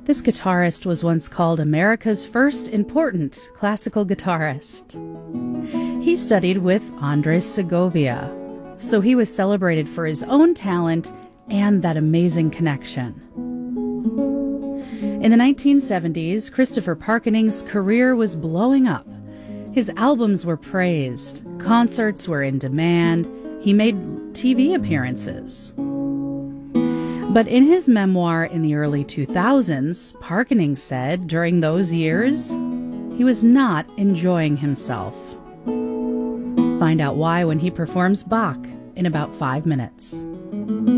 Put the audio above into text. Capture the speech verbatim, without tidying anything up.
This guitarist was once called America's first important classical guitarist. He studied with Andres Segovia, so he was celebrated for his own talent and that amazing connection. In the nineteen seventies, Christopher Parkening's career was blowing up. His albums were praised, concerts were in demand, he made T V appearances. But in his memoir in the early two thousands, Parkening said during those years, he was not enjoying himself. Find out why when he performs Bach in about five minutes.